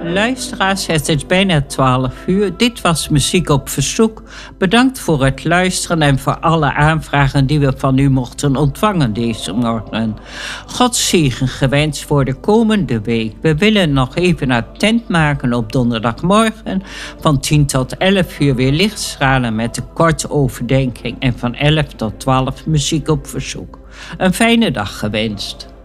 Luisteraars, het is bijna 12 uur. Dit was Muziek op Verzoek. Bedankt voor het luisteren en voor alle aanvragen die we van u mochten ontvangen deze morgen. God zegen gewenst voor de komende week. We willen nog even attent maken op donderdagmorgen. Van 10 tot 11 uur weer lichtstralen met een korte overdenking. En van 11 tot 12 Muziek op Verzoek. Een fijne dag gewenst.